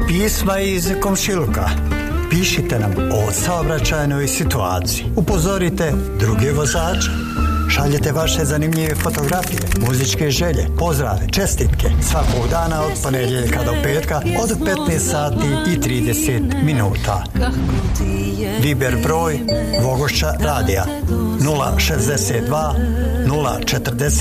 Pisma iz komšiluka. Pišite nam o saobraćajnoj situaciji. Upozorite druge vozače. Šaljete vaše zanimljive fotografije, muzičke želje, pozdrave, čestitke. Svakog dana od ponedjeljka do petka od 15 sati i 30 minuta. Viber broj Vogošća radija 062 040